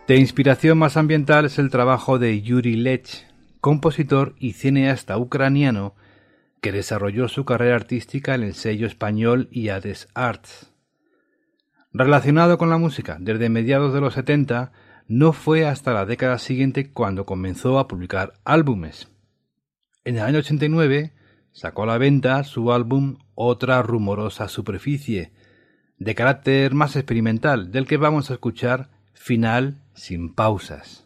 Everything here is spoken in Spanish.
De inspiración más ambiental es el trabajo de Yuri Lech, compositor y cineasta ucraniano que desarrolló su carrera artística en el sello español Iades Arts. Relacionado con la música desde mediados de los 70, no fue hasta la década siguiente cuando comenzó a publicar álbumes. En el año 89 sacó a la venta su álbum Otra rumorosa superficie, de carácter más experimental, del que vamos a escuchar Final sin pausas.